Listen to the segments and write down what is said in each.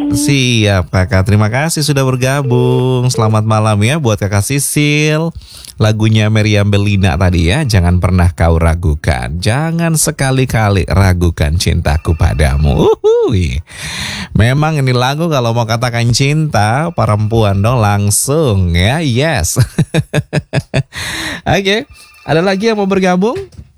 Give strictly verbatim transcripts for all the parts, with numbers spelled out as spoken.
Siap kakak, terima kasih sudah bergabung. Selamat malam ya buat kakak Sisil. Lagunya Meriam Bellina tadi ya, jangan pernah kau ragukan. Jangan sekali-kali ragukan cintaku padamu. Uhuy. Memang ini lagu kalau mau katakan cinta perempuan dong langsung ya, yes. Oke, ada lagi yang mau bergabung?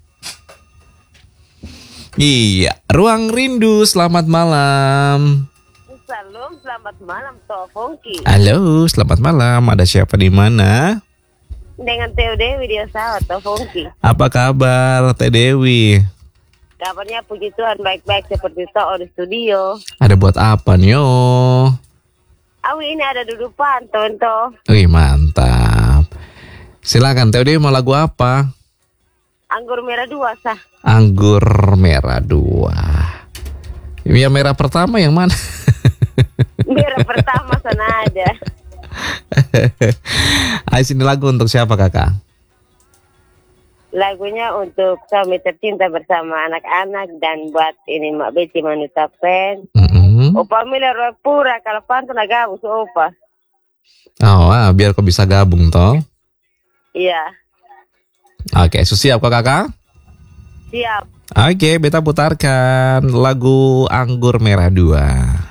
Iya, Ruang Rindu, selamat malam. Salam, selamat malam, Toh Fongki. Halo, selamat malam. Ada siapa di mana? Dengan Teo Dewi di Osawa, Toh Fongki. Apa kabar, Teh Dewi? Kabarnya puji Tuhan baik-baik seperti Toh di studio. Ada buat apa nih? Oh, Awi ini ada dudupan, Toh. wih mantap. Silakan, Teh Dewi mau lagu apa? Anggur merah dua, sah. Anggur merah dua. Yang merah pertama yang mana? Merah pertama sana ada. Ayo sini lagu untuk siapa kakak? Lagunya untuk suami tercinta bersama anak-anak dan buat ini Mak Beci Manutapen. Mm-hmm. Opa Mila Roy Pura kalau pantun agak so opa. Oh, ah, biar kau bisa gabung toh. Iya. Oke, so siap kok kakak? Siap. Oke, beta putarkan lagu Anggur Merah dua.